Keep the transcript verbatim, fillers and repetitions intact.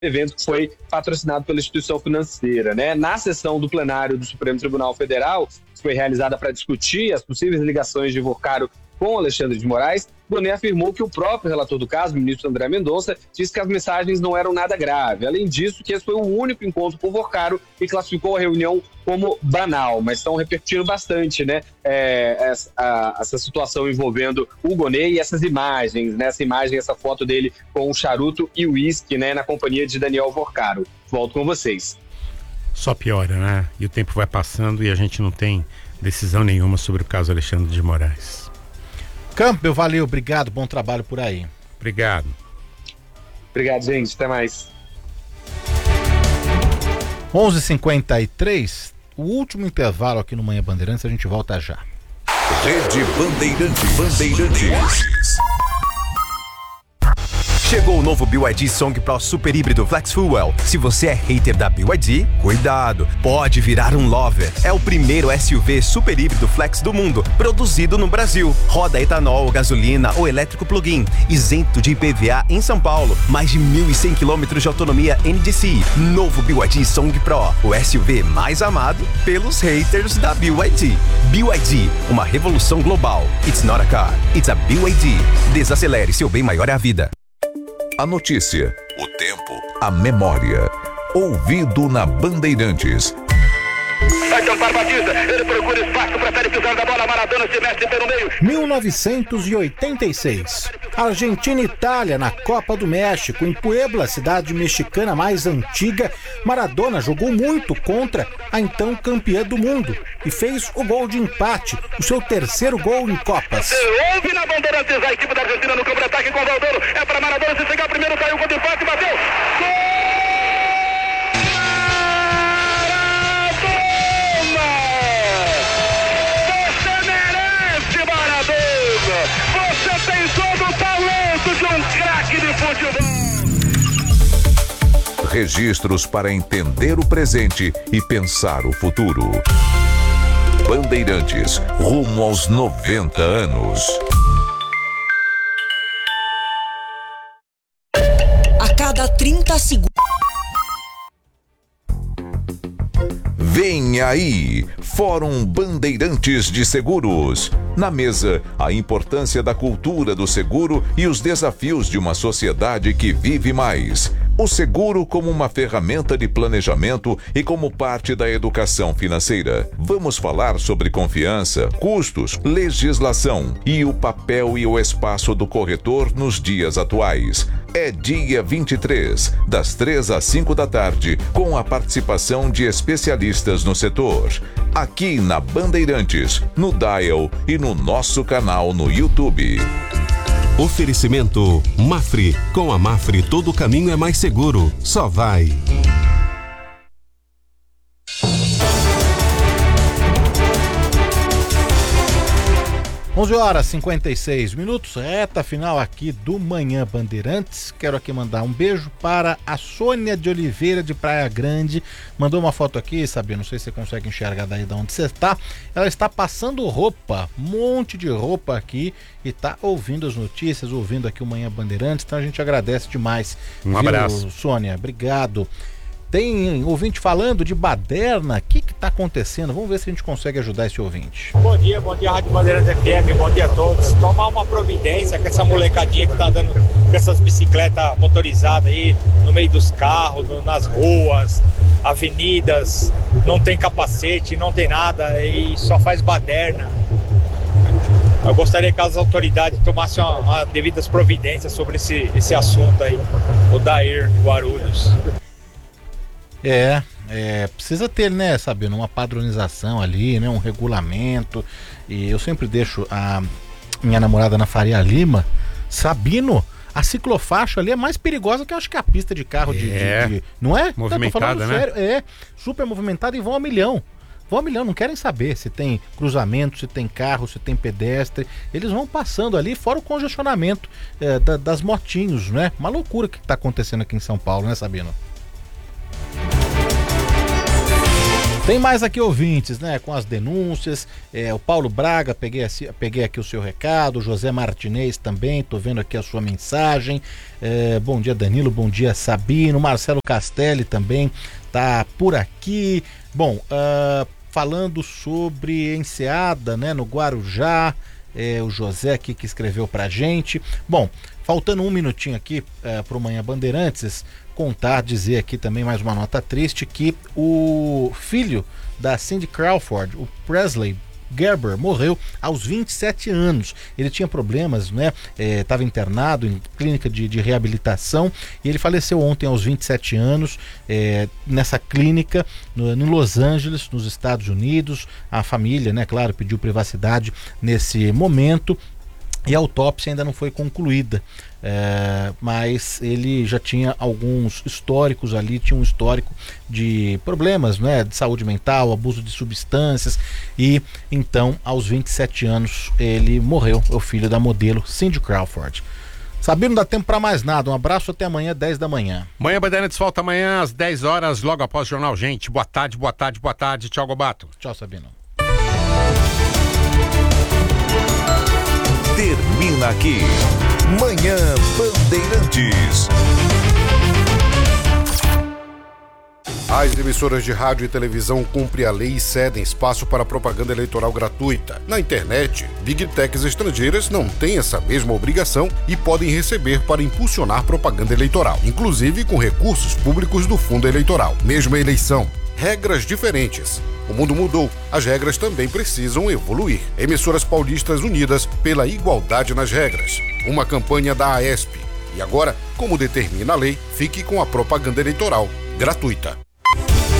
evento que foi patrocinado pela instituição financeira, né? Na sessão do plenário do Supremo Tribunal Federal, que foi realizada para discutir as possíveis ligações de Vorcaro com Alexandre de Moraes, Bonet afirmou que o próprio relator do caso, o ministro André Mendonça, disse que as mensagens não eram nada grave. Além disso, que esse foi o único encontro com Vorcaro e classificou a reunião como banal, mas estão repercutindo bastante, né, é, essa, a, essa situação envolvendo o Bonet e essas imagens, né, essa imagem, essa foto dele com o charuto e o uísque, né, na companhia de Daniel Vorcaro. Volto com vocês. Só piora, né? E o tempo vai passando e a gente não tem decisão nenhuma sobre o caso Alexandre de Moraes. Campbell, valeu, obrigado, bom trabalho por aí. Obrigado. Obrigado, gente, até mais. onze e cinquenta e três, o último intervalo aqui no Manhã Bandeirantes, a gente volta já. Rede Bandeirantes. Bandeirantes. Chegou o novo B Y D Song Pro Super Híbrido Flex Fuel. Se você é hater da B Y D, cuidado, pode virar um lover. É o primeiro S U V super híbrido flex do mundo, produzido no Brasil. Roda etanol, gasolina ou elétrico plug-in, isento de I P V A em São Paulo. Mais de mil e cem quilômetros de autonomia N D C I. Novo B Y D Song Pro, o S U V mais amado pelos haters da B Y D. B Y D, uma revolução global. It's not a car, it's a B Y D. Desacelere, seu bem maior é a vida. A notícia, o tempo, a memória. Ouvido na Bandeirantes. Vai tampar Batista, ele procura espaço, prefere pisar da bola, Maradona se mete pelo meio. mil novecentos e oitenta e seis, Argentina e Itália na Copa do México, em Puebla, cidade mexicana mais antiga. Maradona jogou muito contra a então campeã do mundo e fez o gol de empate, o seu terceiro gol em Copas. Houve na Bandeirantes a equipe da Argentina no campo de ataque com o Valdoro, é para Maradona se chegar primeiro, caiu com o empate, bateu. Gol! Você tem todo o talento de um craque de futebol. Registros para entender o presente e pensar o futuro. Bandeirantes, rumo aos noventa anos. A cada trinta segundos. Vem aí, Fórum Bandeirantes de Seguros. Na mesa, a importância da cultura do seguro e os desafios de uma sociedade que vive mais. O seguro como uma ferramenta de planejamento e como parte da educação financeira. Vamos falar sobre confiança, custos, legislação e o papel e o espaço do corretor nos dias atuais. É dia vinte e três, das três às cinco da tarde, com a participação de especialistas no setor. Aqui na Bandeirantes, no Dial e no nosso canal no YouTube. Oferecimento Mafre. Com a Mafre todo caminho é mais seguro. Só vai. onze horas e cinquenta e seis minutos, reta final aqui do Manhã Bandeirantes. Quero aqui mandar um beijo para a Sônia de Oliveira de Praia Grande. Mandou uma foto aqui, Sabia, não sei se você consegue enxergar daí de onde você está. Ela está passando roupa, um monte de roupa aqui e está ouvindo as notícias, ouvindo aqui o Manhã Bandeirantes. Então a gente agradece demais. Um abraço. Viu, Sônia, obrigado. Tem ouvinte falando de baderna. O que está acontecendo? Vamos ver se a gente consegue ajudar esse ouvinte. Bom dia, bom dia, Rádio Bandeirantes F M, bom dia a todos. Tomar uma providência com essa molecadinha que tá andando com essas bicicletas motorizadas aí no meio dos carros, no, nas ruas, avenidas, não tem capacete, não tem nada e só faz baderna. Eu gostaria que as autoridades tomassem uma, uma devidas providências sobre esse, esse assunto aí. O Dair Guarulhos. É, é, precisa ter, né, Sabino, uma padronização ali, né, um regulamento. E eu sempre deixo a minha namorada na Faria Lima. Sabino, a ciclofaixa ali é mais perigosa que eu acho que a pista de carro de, é. de, de não é? Movimentada, né? Sério, é, super movimentada e vão a milhão. Vão a milhão, não querem saber se tem cruzamento, se tem carro, se tem pedestre. Eles vão passando ali, fora o congestionamento é, da, das motinhos, né? Uma loucura que está acontecendo aqui em São Paulo, né, Sabino? Tem mais aqui ouvintes, né, com as denúncias, é, o Paulo Braga, peguei, peguei aqui o seu recado, o José Martinez também, tô vendo aqui a sua mensagem, é, bom dia Danilo, bom dia Sabino, Marcelo Castelli também tá por aqui, bom, uh, falando sobre Enseada, né, no Guarujá, é, o José aqui que escreveu pra gente, bom, faltando um minutinho aqui é, pro Manhã Bandeirantes, contar, dizer aqui também mais uma nota triste, que o filho da Cindy Crawford, o Presley Gerber, morreu aos vinte e sete anos. Ele tinha problemas, né? Estava é, internado em clínica de, de reabilitação e ele faleceu ontem aos vinte e sete anos é, nessa clínica no, em Los Angeles, nos Estados Unidos. A família, né, claro, pediu privacidade nesse momento. E a autópsia ainda não foi concluída, é, mas ele já tinha alguns históricos ali, tinha um histórico de problemas, né, de saúde mental, abuso de substâncias, e então aos vinte e sete anos ele morreu, o filho da modelo Cindy Crawford. Sabino, não dá tempo para mais nada, um abraço, até amanhã, dez da manhã. Manhã Bandeirantes volta amanhã às dez horas, logo após o Jornal Gente. Boa tarde, boa tarde, boa tarde, tchau Gobato. Tchau Sabino. Termina aqui, Manhã Bandeirantes. As emissoras de rádio e televisão cumprem a lei e cedem espaço para propaganda eleitoral gratuita. Na internet, Big Techs estrangeiras não têm essa mesma obrigação e podem receber para impulsionar propaganda eleitoral, inclusive com recursos públicos do fundo eleitoral. Mesma eleição, regras diferentes. O mundo mudou, as regras também precisam evoluir. Emissoras paulistas unidas pela igualdade nas regras. Uma campanha da AESP. E agora, como determina a lei, fique com a propaganda eleitoral gratuita.